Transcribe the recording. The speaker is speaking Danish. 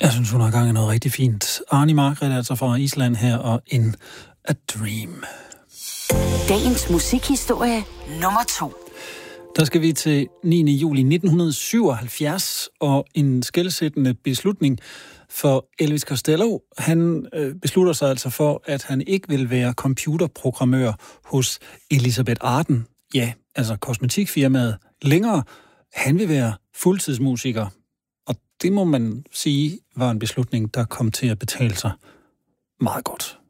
Jeg synes, hun har gang i noget rigtig fint. Arni Margrethe, altså fra Island her, og In a Dream. Dagens musikhistorie nummer 2. Der skal vi til 9. juli 1977, og en skelsættende beslutning for Elvis Costello. Han beslutter sig altså for, at han ikke vil være computerprogrammør hos Elizabeth Arden, ja, altså kosmetikfirmaet, længere. Han vil være fuldtidsmusiker, og det må man sige var en beslutning, der kom til at betale sig meget godt.